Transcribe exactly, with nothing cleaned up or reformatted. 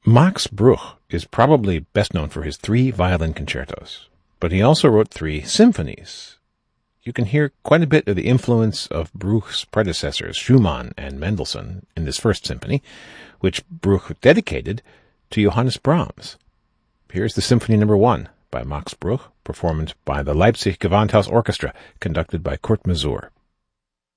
Max Bruch is probably best known for his three violin concertos, but he also wrote three symphonies. You can hear quite a bit of the influence of Bruch's predecessors, Schumann and Mendelssohn, in this first symphony, which Bruch dedicated to Johannes Brahms. Here's the Symphony Number One by Max Bruch, performed by the Leipzig Gewandhaus Orchestra, conducted by Kurt Masur.